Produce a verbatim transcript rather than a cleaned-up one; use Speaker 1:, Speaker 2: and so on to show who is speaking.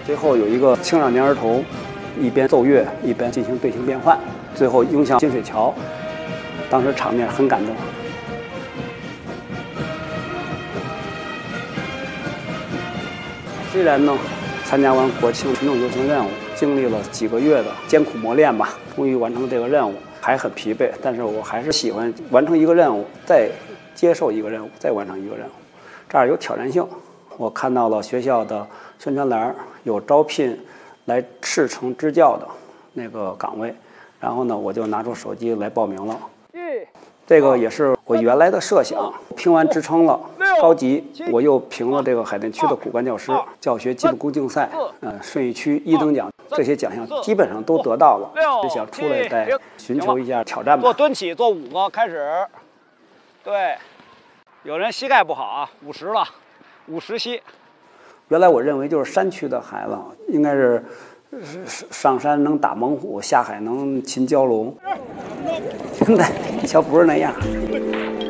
Speaker 1: 最后有一个青少年儿童，一边奏乐一边进行队形变换，最后拥向金水桥，当时场面很感动。虽然呢，参加完国庆群众游行任务，经历了几个月的艰苦磨练吧，终于完成这个任务，还很疲惫，但是我还是喜欢完成一个任务，再接受一个任务，再完成一个任务，这样有挑战性。我看到了学校的宣传栏有招聘来赤诚支教的那个岗位，然后呢，我就拿出手机来报名了。这个也是我原来的设想。评完职称了，高级我又评了这个海淀区的骨干教师教学基本功竞赛，呃，顺义区一等奖，这些奖项基本上都得到了，就想出来再寻求一下挑战吧。
Speaker 2: 做蹲起，做五个，开始。对，有人膝盖不好啊，五十了，五十膝。
Speaker 1: 原来我认为就是山区的孩子应该是上山能打猛虎，下海能擒蛟龙。现在瞧不是那样。